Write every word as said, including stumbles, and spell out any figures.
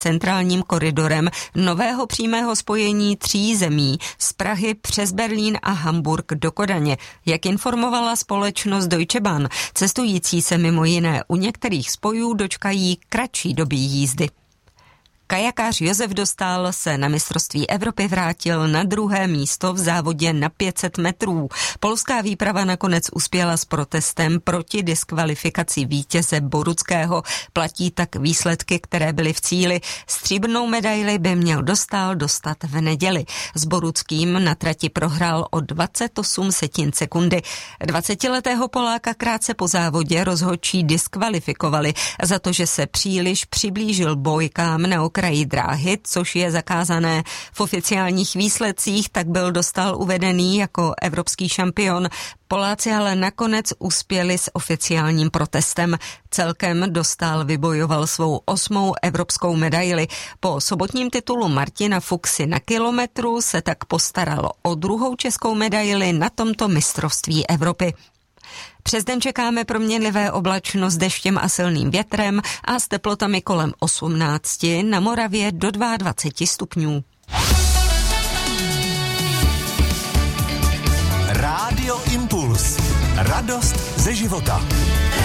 centrálním koridorem nového přímého spojení tří zemí z Prahy přes Berlín a Hamburg do Kodaně. Jak informovala společnost Deutsche Bahn, cestující se mimo jiné u některých spojů dočkají kratší doby jízdy. Kajakář Josef Dostál se na mistrovství Evropy vrátil na druhé místo v závodě na pět set metrů. Polská výprava nakonec uspěla s protestem proti diskvalifikaci vítěze Boruckého. Platí tak výsledky, které byly v cíli. Stříbrnou medaili by měl Dostál dostat v neděli. S Boruckým na trati prohrál o dvacet osm setin sekundy. dvacetiletého Poláka krátce po závodě rozhodčí diskvalifikovali za to, že se příliš přiblížil bojkám na okraji dráhy, což je zakázané. V oficiálních výsledcích tak byl Dostál uvedený jako evropský šampion. Poláci ale nakonec uspěli s oficiálním protestem. Celkem Dostál vybojoval svou osmou evropskou medaili. Po sobotním titulu Martina Fuxy na kilometru se tak postaralo o druhou českou medaili na tomto mistrovství Evropy. Přes den čekáme proměnlivé oblačno s deštěm a silným větrem a s teplotami kolem osmnácti, na Moravě do dvacet dva stupňů. Rádio Impuls. Radost ze života.